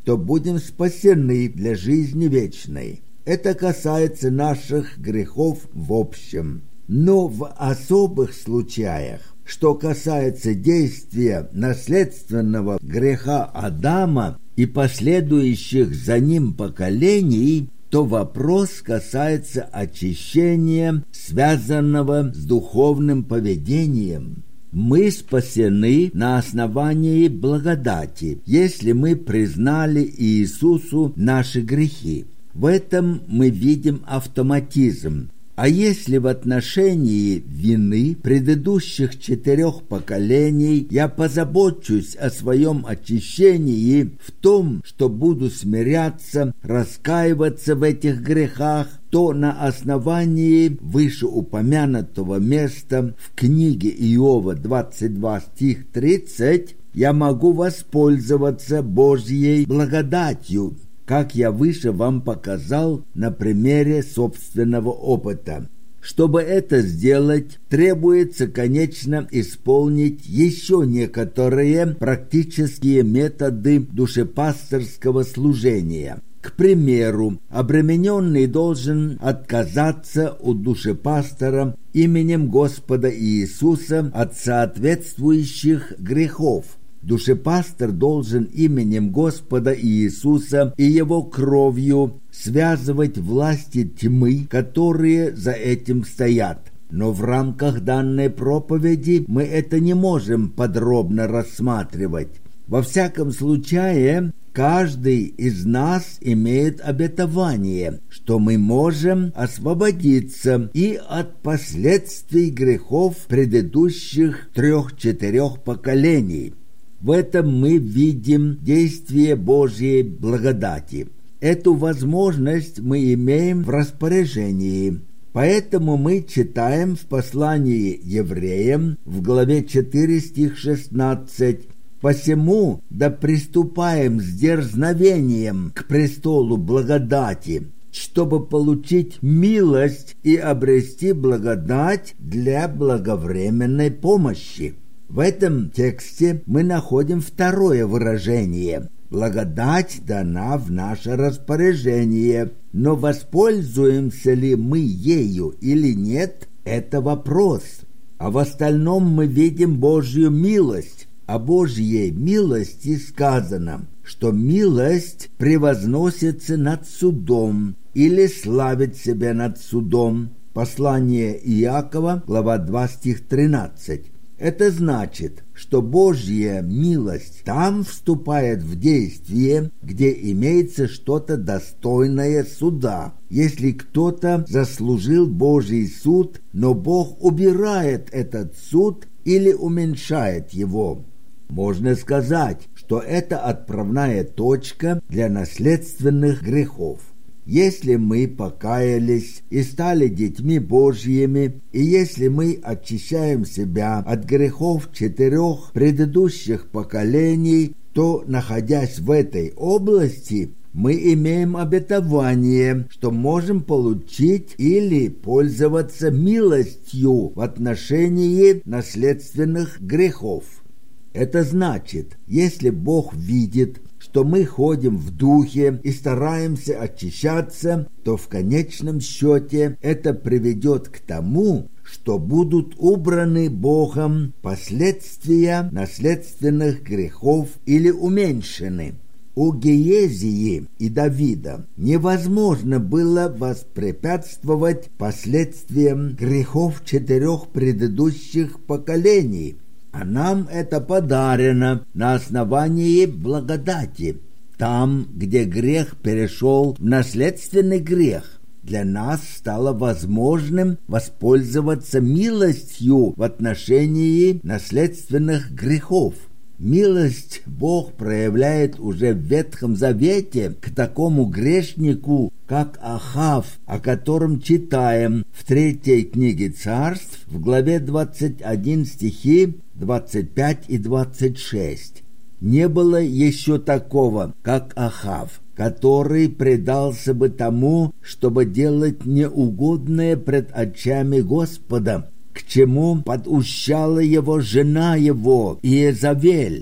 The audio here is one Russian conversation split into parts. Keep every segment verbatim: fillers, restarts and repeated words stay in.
то будем спасены для жизни вечной. Это касается наших грехов в общем. Но в особых случаях, что касается действия наследственного греха Адама и последующих за ним поколений, то вопрос касается очищения, связанного с духовным поведением. Мы спасены на основании благодати, если мы признали Иисусу наши грехи. В этом мы видим автоматизм. А если в отношении вины предыдущих четырех поколений я позабочусь о своем очищении в том, что буду смиряться, раскаиваться в этих грехах, то на основании вышеупомянутого места в книге Иова двадцать два стих тридцать я могу воспользоваться Божьей благодатью, как я выше вам показал на примере собственного опыта. Чтобы это сделать, требуется, конечно, исполнить еще некоторые практические методы душепасторского служения. К примеру, обремененный должен отказаться от душепастора именем Господа Иисуса от соответствующих грехов. Душепастор должен именем Господа Иисуса и Его кровью связывать власти тьмы, которые за этим стоят. Но в рамках данной проповеди мы это не можем подробно рассматривать. Во всяком случае, каждый из нас имеет обетование, что мы можем освободиться и от последствий грехов предыдущих трех-четырех поколений. В этом мы видим действие Божьей благодати. Эту возможность мы имеем в распоряжении. Поэтому мы читаем в послании евреям в главе четыре стих шестнадцать: «Посему да приступаем с дерзновением к престолу благодати, чтобы получить милость и обрести благодать для благовременной помощи». В этом тексте мы находим второе выражение. Благодать дана в наше распоряжение, но воспользуемся ли мы ею или нет – это вопрос. А в остальном мы видим Божью милость. О Божьей милости сказано, что милость превозносится над судом или славит себя над судом. Послание Иакова, глава два, стих тринадцать. Это значит, что Божья милость там вступает в действие, где имеется что-то достойное суда. Если кто-то заслужил Божий суд, но Бог убирает этот суд или уменьшает его. Можно сказать, что это отправная точка для наследственных грехов. Если мы покаялись и стали детьми Божьими, и если мы очищаем себя от грехов четырех предыдущих поколений, то, находясь в этой области, мы имеем обетование, что можем получить или пользоваться милостью в отношении наследственных грехов. Это значит, если Бог видит, что мы ходим в духе и стараемся очищаться, то в конечном счете это приведет к тому, что будут убраны Богом последствия наследственных грехов или уменьшены. У Гиезии и Давида невозможно было воспрепятствовать последствиям грехов четырех предыдущих поколений, а нам это подарено на основании благодати. Там, где грех перешел в наследственный грех, для нас стало возможным воспользоваться милостью в отношении наследственных грехов. Милость Бог проявляет уже в Ветхом Завете к такому грешнику, как Ахав, о котором читаем в третьей книге Царств, в главе двадцать один стихи двадцать пять и двадцать шесть. Не было еще такого, как Ахав, который предался бы тому, чтобы делать неугодное пред очами Господа, к чему подущала его жена его Иезавель.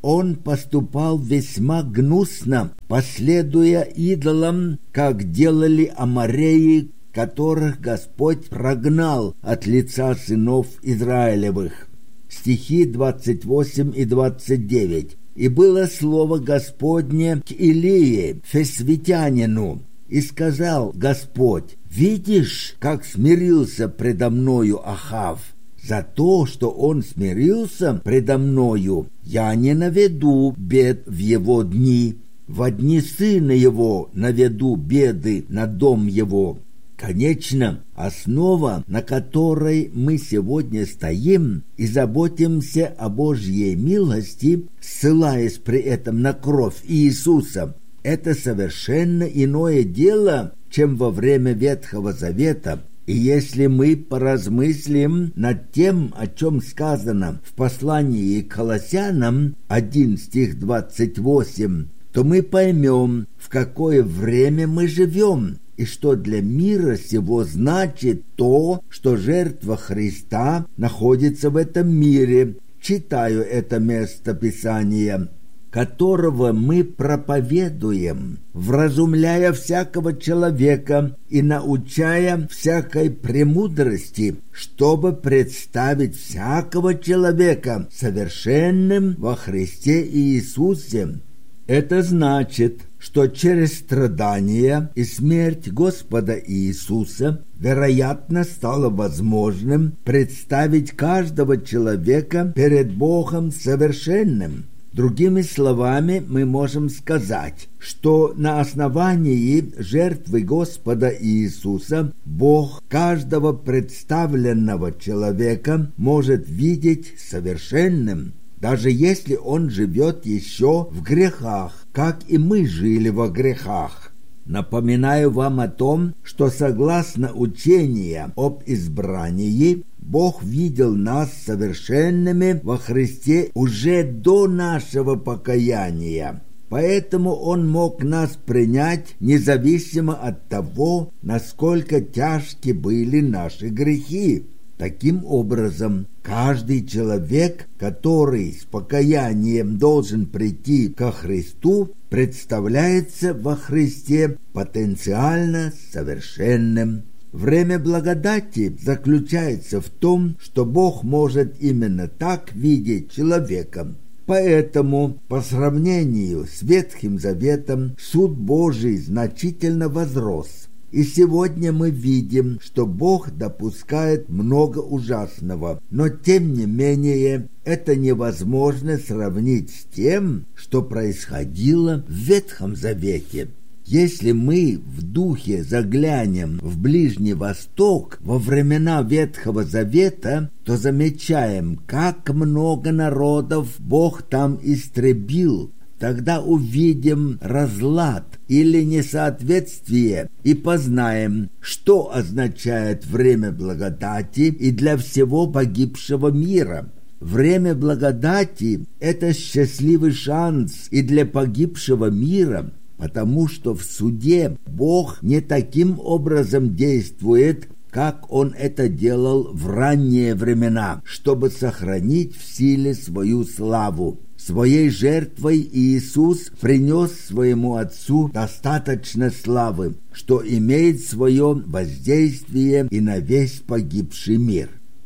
он поступал весьма гнусно, последуя идолам, как делали амореи, которых Господь прогнал от лица сынов Израилевых. Стихи двадцать восемь и двадцать девять. «И было слово Господне к Илии, фесвитянину, и сказал Господь: видишь, как смирился предо мною Ахав? За то, что он смирился предо мною, я не наведу бед в его дни, во дни сына его наведу беды на дом его». Конечно, основа, на которой мы сегодня стоим и заботимся о Божьей милости, ссылаясь при этом на кровь Иисуса, это совершенно иное дело, чем во время Ветхого Завета. И если мы поразмыслим над тем, о чем сказано в послании к Колоссянам один стих двадцать восемь, то мы поймем, в какое время мы живем, и что для мира сего значит то, что жертва Христа находится в этом мире. Читаю это место Писания: «которого мы проповедуем, вразумляя всякого человека и научая всякой премудрости, чтобы представить всякого человека совершенным во Христе Иисусе». Это значит, что через страдания и смерть Господа Иисуса, вероятно, стало возможным представить каждого человека перед Богом совершенным. Другими словами, мы можем сказать, что на основании жертвы Господа Иисуса Бог каждого представленного человека может видеть совершенным, даже если он живет еще в грехах, как и мы жили во грехах. Напоминаю вам о том, что согласно учению об избрании, Бог видел нас совершенными во Христе уже до нашего покаяния. Поэтому Он мог нас принять независимо от того, насколько тяжки были наши грехи. Таким образом, каждый человек, который с покаянием должен прийти ко Христу, представляется во Христе потенциально совершенным. Время благодати заключается в том, что Бог может именно так видеть человека. Поэтому, по сравнению с Ветхим Заветом, суд Божий значительно возрос. И сегодня мы видим, что Бог допускает много ужасного, но тем не менее это невозможно сравнить с тем, что происходило в Ветхом Завете. Если мы в духе заглянем в Ближний Восток во времена Ветхого Завета, то замечаем, как много народов Бог там истребил. Тогда увидим разлад или несоответствие и познаем, что означает время благодати и для всего погибшего мира. Время благодати – это счастливый шанс и для погибшего мира, потому что в суде Бог не таким образом действует, как Он это делал в ранние времена, чтобы сохранить в силе свою славу. Своей жертвой Иисус принес своему Отцу достаточно славы, что имеет свое воздействие и на весь погибший мир.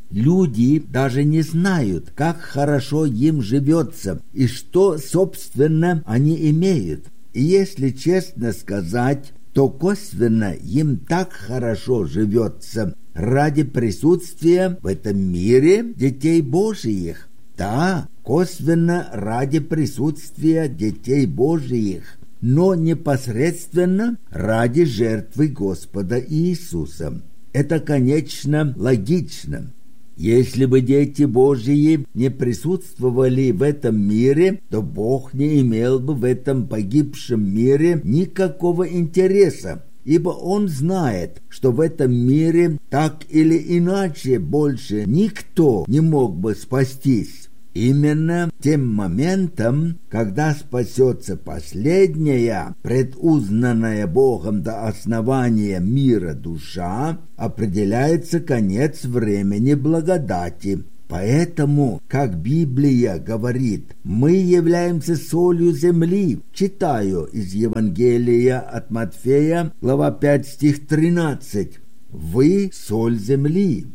Люди даже не знают, как хорошо им живется и что, собственно, они имеют. И если честно сказать, то косвенно им так хорошо живется ради присутствия в этом мире детей Божиих. Да, косвенно ради присутствия детей Божиих, но непосредственно ради жертвы Господа Иисуса. Это, конечно, логично. Если бы дети Божьи не присутствовали в этом мире, то Бог не имел бы в этом погибшем мире никакого интереса, ибо Он знает, что в этом мире так или иначе больше никто не мог бы спастись. Именно тем моментом, когда спасется последняя, предузнанная Богом до основания мира душа, определяется конец времени благодати. Поэтому, как Библия говорит, мы являемся солью земли. Читаю из Евангелия от Матфея, глава пять, стих тринадцать. Вы соль земли.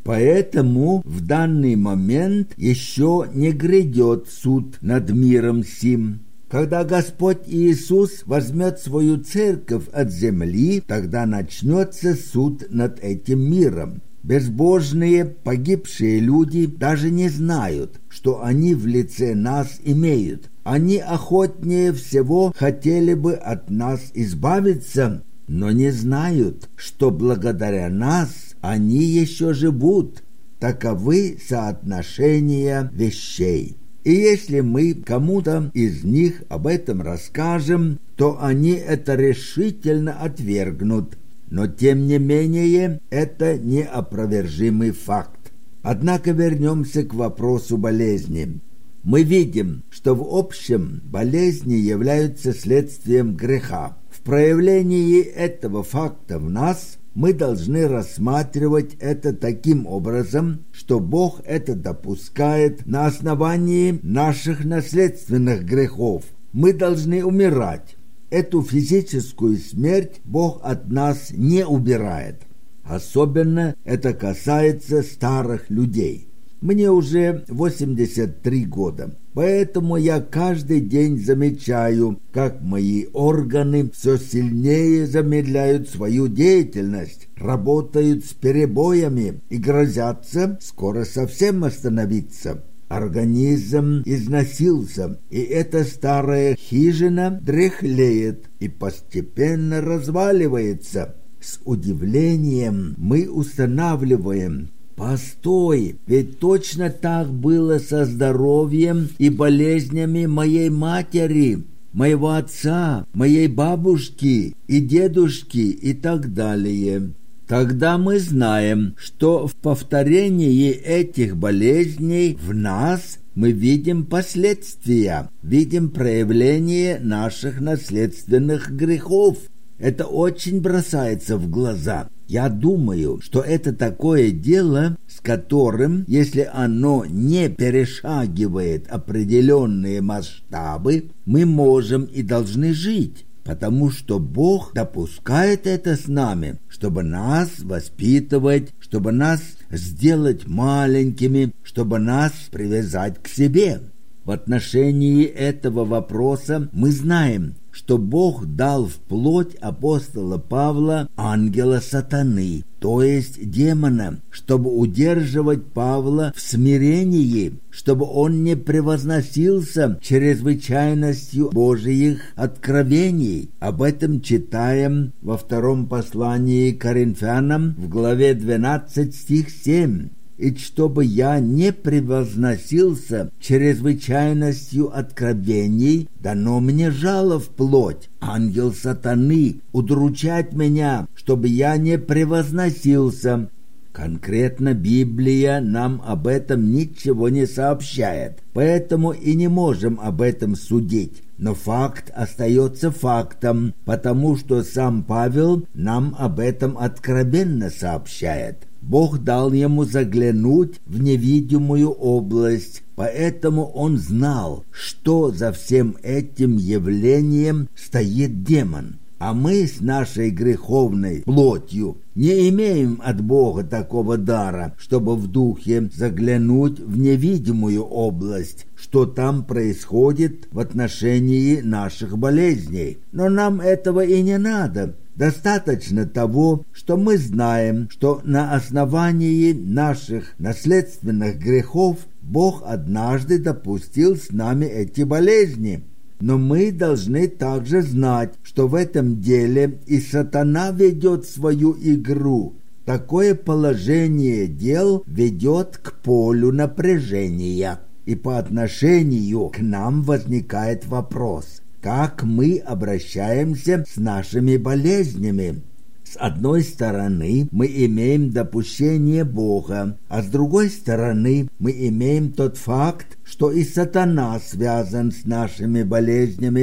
Поэтому в данный момент еще не грядет суд над миром сим. Когда Господь Иисус возьмет свою церковь от земли, тогда начнется суд над этим миром. Безбожные, погибшие люди даже не знают, что они в лице нас имеют. Они охотнее всего хотели бы от нас избавиться, но не знают, что благодаря нас они еще живут. Таковы соотношения вещей. И если мы кому-то из них об этом расскажем, то они это решительно отвергнут. Но, тем не менее, это неопровержимый факт. Однако вернемся к вопросу болезни. Мы видим, что в общем болезни являются следствием греха. В проявлении этого факта в нас мы должны рассматривать это таким образом, что Бог это допускает на основании наших наследственных грехов. Мы должны умирать. Эту физическую смерть Бог от нас не убирает. Особенно это касается старых людей. Мне уже восемьдесят три года, поэтому я каждый день замечаю, как мои органы все сильнее замедляют свою деятельность, работают с перебоями и грозятся скоро совсем остановиться. Организм износился, и эта старая хижина дряхлеет и постепенно разваливается. С удивлением мы устанавливаем: постой, ведь точно так было со здоровьем и болезнями моей матери, моего отца, моей бабушки и дедушки и так далее. Тогда мы знаем, что в повторении этих болезней в нас мы видим последствия, видим проявление наших наследственных грехов. Это очень бросается в глаза. Я думаю, что это такое дело, с которым, если оно не перешагивает определенные масштабы, мы можем и должны жить. Потому что Бог допускает это с нами, чтобы нас воспитывать, чтобы нас сделать маленькими, чтобы нас привязать к себе. В отношении этого вопроса мы знаем, что Бог дал в плоть апостола Павла ангела сатаны, то есть демона, чтобы удерживать Павла в смирении, чтобы он не превозносился чрезвычайностью Божиих откровений. Об этом читаем во втором послании к Коринфянам в главе двенадцать, стих семь. «И чтобы я не превозносился чрезвычайностью откровений, дано мне жало в плоть, ангел сатаны, удручать меня, чтобы я не превозносился». Конкретно Библия нам об этом ничего не сообщает, поэтому и не можем об этом судить. Но факт остается фактом, потому что сам Павел нам об этом откровенно сообщает. Бог дал ему заглянуть в невидимую область, поэтому он знал, что за всем этим явлением стоит демон. А мы с нашей греховной плотью не имеем от Бога такого дара, чтобы в духе заглянуть в невидимую область, что там происходит в отношении наших болезней. Но нам этого и не надо. Достаточно того, что мы знаем, что на основании наших наследственных грехов Бог однажды допустил с нами эти болезни. Но мы должны также знать, что в этом деле и сатана ведет свою игру. Такое положение дел ведет к полю напряжения. И по отношению к нам возникает вопрос: как мы обращаемся с нашими болезнями? С одной стороны, мы имеем допущение Бога, а с другой стороны, мы имеем тот факт, что и сатана связан с нашими болезнями.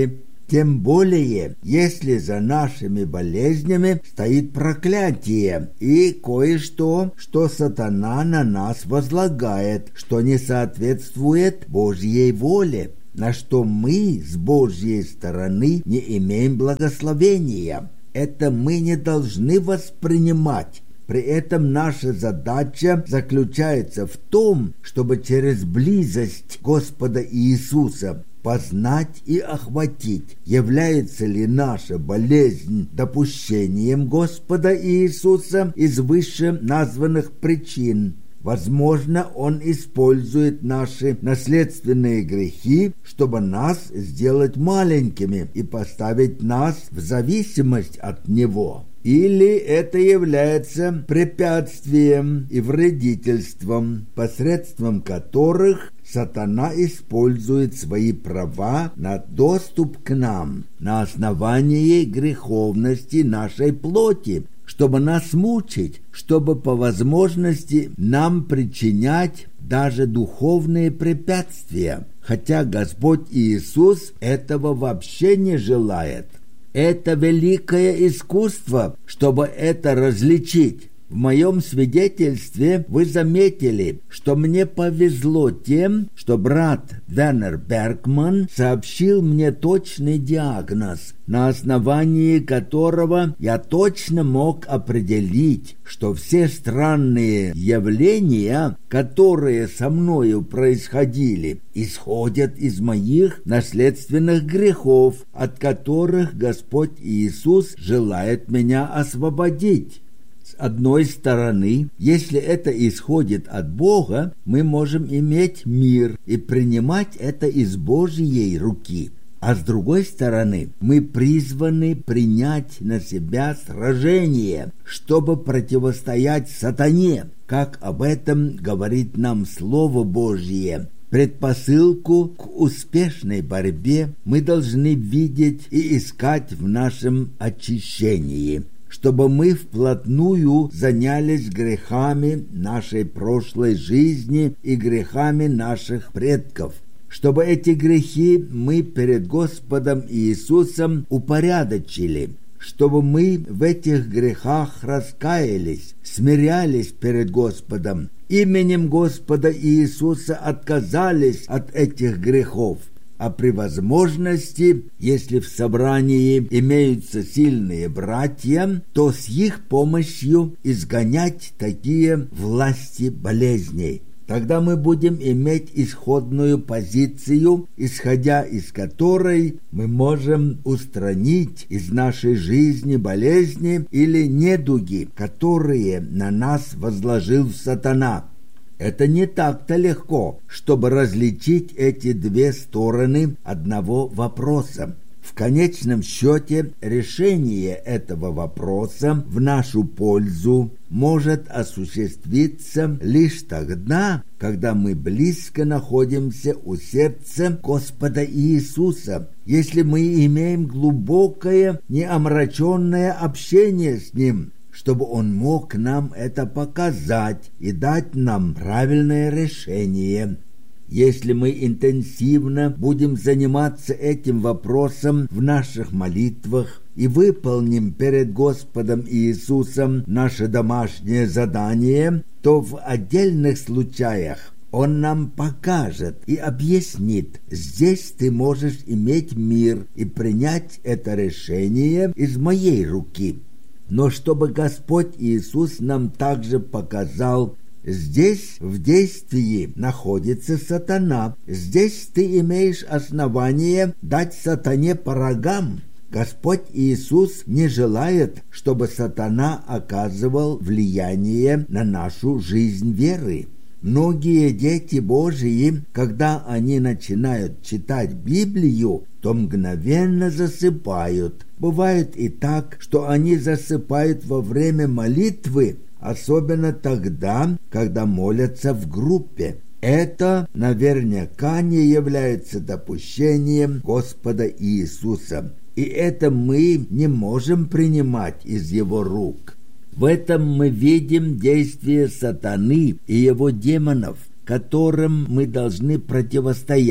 Тем более, если за нашими болезнями стоит проклятие и кое-что, что сатана на нас возлагает, что не соответствует Божьей воле, на что мы с Божьей стороны не имеем благословения. Это мы не должны воспринимать. При этом наша задача заключается в том, чтобы через близость Господа Иисуса познать и охватить, является ли наша болезнь допущением Господа Иисуса из выше названных причин. Возможно, Он использует наши наследственные грехи, чтобы нас сделать маленькими и поставить нас в зависимость от Него. Или это является препятствием и вредительством, посредством которых сатана использует свои права на доступ к нам на основании греховности нашей плоти, чтобы нас мучить, чтобы по возможности нам причинять даже духовные препятствия, хотя Господь Иисус этого вообще не желает. Это великое искусство, чтобы это различить. В моем свидетельстве вы заметили, что мне повезло тем, что брат Вернер Бергман сообщил мне точный диагноз, на основании которого я точно мог определить, что все странные явления, которые со мною происходили, исходят из моих наследственных грехов, от которых Господь Иисус желает меня освободить. С одной стороны, если это исходит от Бога, мы можем иметь мир и принимать это из Божьей руки. А с другой стороны, мы призваны принять на себя сражение, чтобы противостоять сатане, как об этом говорит нам Слово Божье. Предпосылку к успешной борьбе мы должны видеть и искать в нашем очищении, чтобы мы вплотную занялись грехами нашей прошлой жизни и грехами наших предков, чтобы эти грехи мы перед Господом Иисусом упорядочили, чтобы мы в этих грехах раскаялись, смирялись перед Господом, именем Господа Иисуса отказались от этих грехов, а при возможности, если в собрании имеются сильные братья, то с их помощью изгонять такие власти болезней. Тогда мы будем иметь исходную позицию, исходя из которой мы можем устранить из нашей жизни болезни или недуги, которые на нас возложил сатана. Это не так-то легко, чтобы различить эти две стороны одного вопроса. В конечном счете, решение этого вопроса в нашу пользу может осуществиться лишь тогда, когда мы близко находимся у сердца Господа Иисуса, если мы имеем глубокое, неомраченное общение с Ним, чтобы Он мог нам это показать и дать нам правильное решение. Если мы интенсивно будем заниматься этим вопросом в наших молитвах и выполним перед Господом Иисусом наше домашнее задание, то в отдельных случаях Он нам покажет и объяснит: здесь ты можешь иметь мир и принять это решение из моей руки. Но чтобы Господь Иисус нам также показал: здесь в действии находится сатана, здесь ты имеешь основание дать сатане по рогам. Господь Иисус не желает, чтобы сатана оказывал влияние на нашу жизнь веры. Многие дети Божьи, когда они начинают читать Библию, то мгновенно засыпают. Бывает и так, что они засыпают во время молитвы, особенно тогда, когда молятся в группе. Это наверняка не является допущением Господа Иисуса, и это мы не можем принимать из Его рук. В этом мы видим действие сатаны и его демонов, которым мы должны противостоять.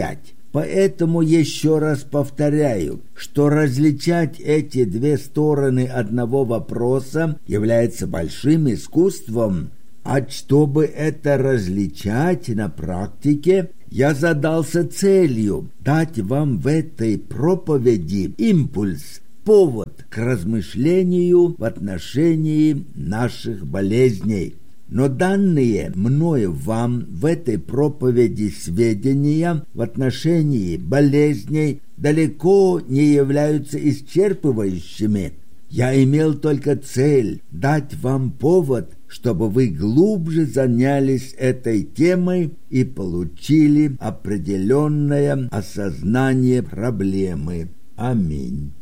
Поэтому еще раз повторяю, что различать эти две стороны одного вопроса является большим искусством. А чтобы это различать на практике, я задался целью дать вам в этой проповеди импульс, повод к размышлению в отношении наших болезней. Но данные мною вам в этой проповеди сведения в отношении болезней далеко не являются исчерпывающими. Я имел только цель дать вам повод, чтобы вы глубже занялись этой темой и получили определенное осознание проблемы. Аминь.